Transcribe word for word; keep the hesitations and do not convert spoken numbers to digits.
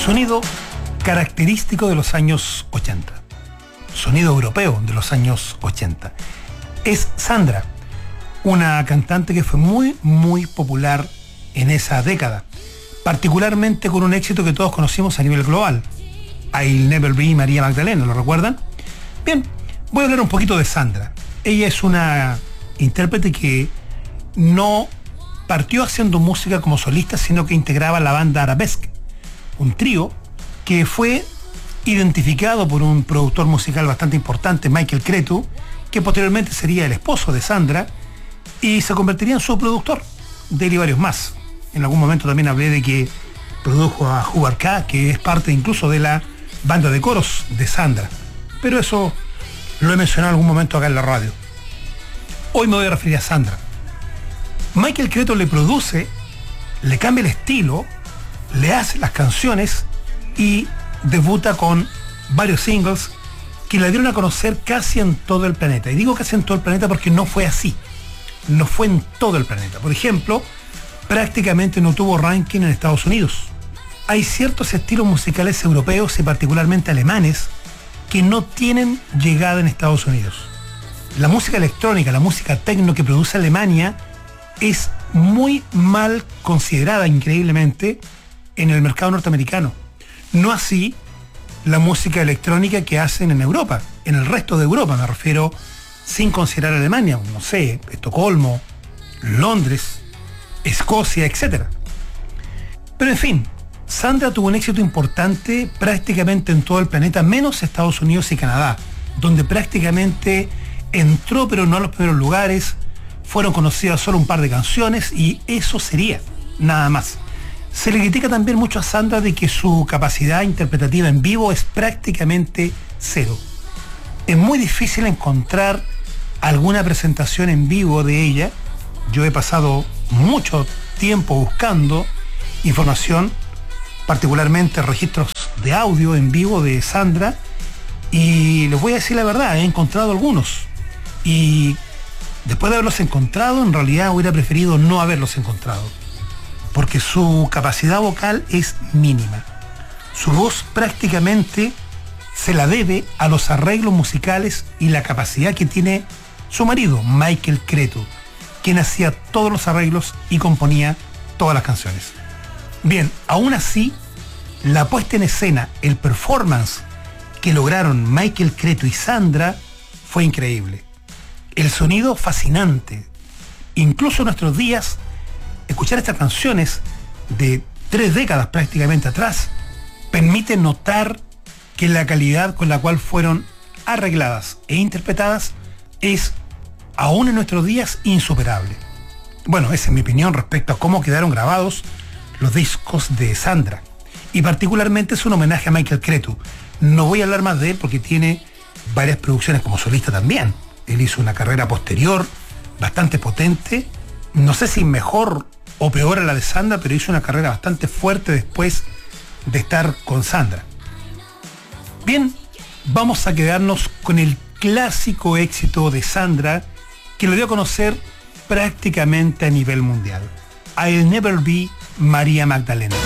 Sonido característico de los años ochenta. Sonido europeo de los años ochenta. Es Sandra, una cantante que fue muy, muy popular en esa década, particularmente con un éxito que todos conocimos a nivel global, I'll Never Be María Magdalena, ¿lo recuerdan? Bien, voy a hablar un poquito de Sandra. Ella es una intérprete que no partió haciendo música como solista, sino que integraba la banda Arabesque, un trío que fue identificado por un productor musical bastante importante, Michael Cretu, que posteriormente sería el esposo de Sandra y se convertiría en su productor, de él y varios más. En algún momento también hablé de que produjo a Hubert K, que es parte incluso de la banda de coros de Sandra, pero eso lo he mencionado en algún momento acá en la radio. Hoy me voy a referir a Sandra. Michael Cretu le produce, le cambia el estilo, le hace las canciones y debuta con varios singles que la dieron a conocer casi en todo el planeta. Y digo casi en todo el planeta porque no fue así. No fue en todo el planeta. Por ejemplo, prácticamente no tuvo ranking en Estados Unidos. Hay ciertos estilos musicales europeos y particularmente alemanes que no tienen llegada en Estados Unidos. La música electrónica, la música techno que produce Alemania es muy mal considerada, increíblemente, en el mercado norteamericano. No así la música electrónica que hacen en Europa, en el resto de Europa me refiero, sin considerar Alemania, no sé, Estocolmo, Londres, Escocia, etcétera. Pero en fin, Sandra tuvo un éxito importante prácticamente en todo el planeta, menos Estados Unidos y Canadá, donde prácticamente entró pero no a los primeros lugares, fueron conocidas solo un par de canciones y eso sería, nada más. Se le critica también mucho a Sandra de que su capacidad interpretativa en vivo es prácticamente cero. Es muy difícil encontrar alguna presentación en vivo de ella. Yo he pasado mucho tiempo buscando información, particularmente registros de audio en vivo de Sandra, y les voy a decir la verdad, he encontrado algunos. Y después de haberlos encontrado, en realidad hubiera preferido no haberlos encontrado, porque su capacidad vocal es mínima. Su voz prácticamente se la debe a los arreglos musicales y la capacidad que tiene su marido, Michael Cretu, quien hacía todos los arreglos y componía todas las canciones. Bien, aún así, la puesta en escena, el performance que lograron Michael Cretu y Sandra fue increíble. El sonido fascinante. Incluso en nuestros días, escuchar estas canciones de tres décadas prácticamente atrás permite notar que la calidad con la cual fueron arregladas e interpretadas es, aún en nuestros días, insuperable. Bueno, esa es mi opinión respecto a cómo quedaron grabados los discos de Sandra. Y particularmente es un homenaje a Michael Cretu. No voy a hablar más de él porque tiene varias producciones como solista también. Él hizo una carrera posterior bastante potente. No sé si mejor o peor a la de Sandra, pero hizo una carrera bastante fuerte después de estar con Sandra. Bien, vamos a quedarnos con el clásico éxito de Sandra, que lo dio a conocer prácticamente a nivel mundial. I'll Never Be María Magdalena.